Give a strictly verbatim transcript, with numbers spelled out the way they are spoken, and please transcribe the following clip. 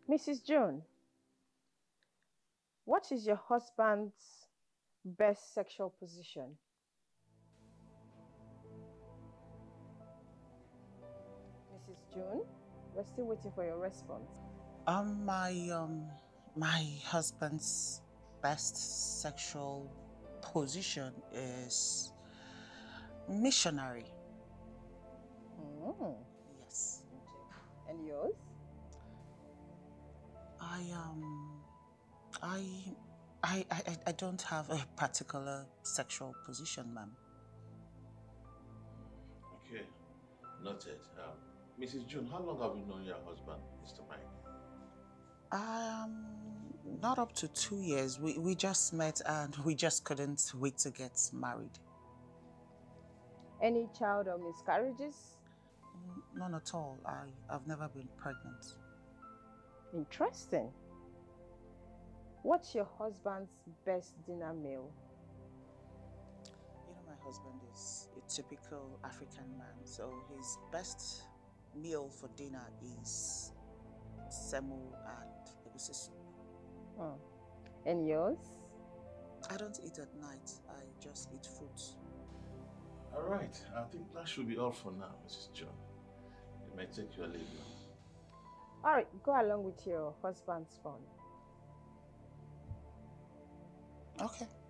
Missus June, what is your husband's best sexual position? Missus June, we're still waiting for your response. Um, my um, my husband's best sexual position is missionary. Mm. Yes. And yours? I um, I, I, I, I don't have a particular sexual position, ma'am. Okay, noted. Um, Missus June, how long have you known your husband, Mister Mike? Um, not up to two years. We we just met and we just couldn't wait to get married. Any child or miscarriages? Mm, none at all. I I've never been pregnant. Interesting. What's your husband's best dinner meal? You know, my husband is a typical African man, so his best meal for dinner is semo and egusi soup. Hmm. And yours? I don't eat at night. I just eat fruits. All right, I think that should be all for now, Missus June. You may take your leave now. All right, go along with your husband's phone. Okay.